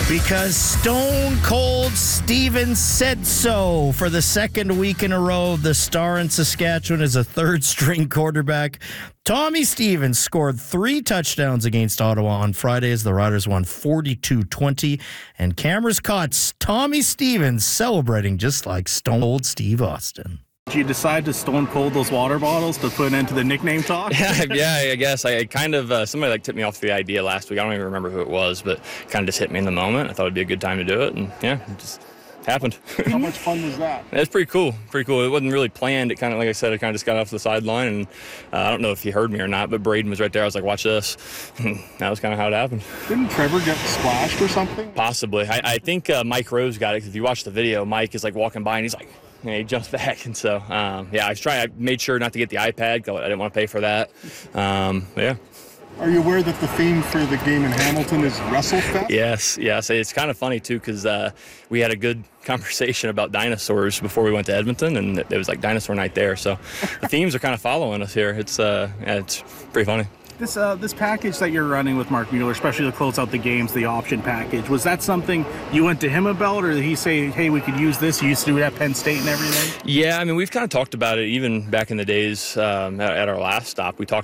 Because Stone Cold Stevens said so. For the second week in a row, the star in Saskatchewan is a third-string quarterback. Tommy Stevens scored 3 touchdowns against Ottawa on Friday as the Riders won 42-20. And cameras caught Tommy Stevens celebrating just like Stone Cold Steve Austin. Did you decide to stone cold those water bottles to put into the nickname talk? Yeah, I guess. I kind of, somebody tipped me off the idea last week. I don't even remember who it was, but kind of just hit me in the moment. I thought it'd be a good time to do it, and yeah, it just happened. How much fun was that? It's pretty cool. It wasn't really planned. It kind of, like I said, I kind of just got off the sideline, and I don't know if he heard me or not, but Braden was right there. I was like, watch this. That was kind of how it happened. Didn't Trevor get splashed or something? Possibly. I think Mike Rose got it, because if you watch the video, Mike is like walking by, and he's like, he jumps back, and so I made sure not to get the iPad because I didn't want to pay for that. Yeah. Are you aware that the theme for the game in Hamilton is WrestleFest? Yes. It's kind of funny too, because we had a good conversation about dinosaurs before we went to Edmonton, and it was like dinosaur night there. So the themes are kind of following us here. It's pretty funny. This package that you're running with Mark Mueller, especially to close out the games, the option package, was that something you went to him about, or did he say, hey, we could use this? You used to do it at Penn State and everything? Yeah, I mean, we've kind of talked about it even back in the days at our last stop. We talked